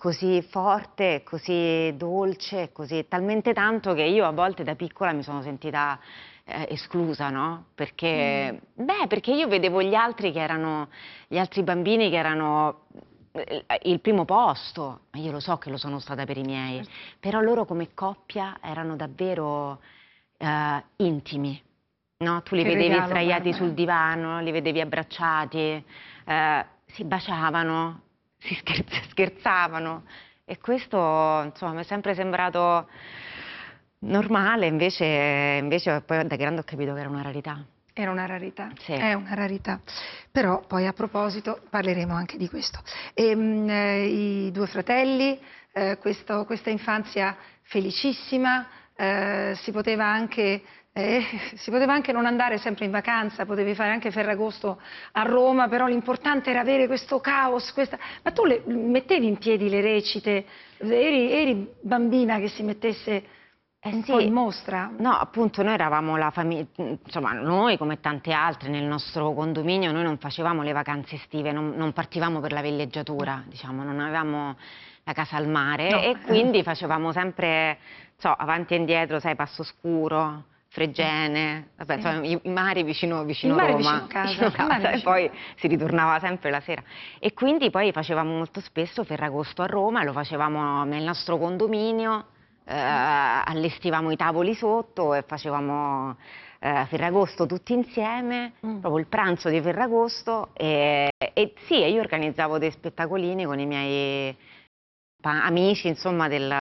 così forte, così dolce, così talmente tanto che io a volte da piccola mi sono sentita esclusa, no? Perché, perché io vedevo gli altri gli altri bambini che erano il primo posto, ma io lo so che lo sono stata per i miei, però loro come coppia erano davvero intimi, no? Tu li Che vedevi regalo, sdraiati Barbara. sul divano, li vedevi abbracciati, si baciavano, scherzavano e questo insomma mi è sempre sembrato normale, invece poi da grande ho capito che era una rarità. Era una rarità, Sì. è una rarità. Però poi a proposito parleremo anche di questo. I due fratelli, questa infanzia felicissima, si poteva anche non andare sempre in vacanza, potevi fare anche Ferragosto a Roma, però l'importante era avere questo caos. Ma tu mettevi in piedi le recite? Eri bambina che si mettesse un po' in Sì, mostra? no, appunto noi eravamo la famiglia, insomma noi come tante altre nel nostro condominio, noi non facevamo le vacanze estive, non partivamo per la villeggiatura, diciamo, non avevamo la casa al mare No. e quindi facevamo sempre, avanti e indietro, sai, Passoscuro, Fregene, vabbè, Sì. insomma, i mari Il vicino mare Roma, vicino casa, il mare e vicino poi casa. si ritornava sempre la sera. E quindi poi facevamo molto spesso Ferragosto a Roma e lo facevamo nel nostro condominio. Allestivamo i tavoli sotto e facevamo Ferragosto tutti insieme, proprio il pranzo di Ferragosto e sì, io organizzavo dei spettacolini con i miei amici, insomma,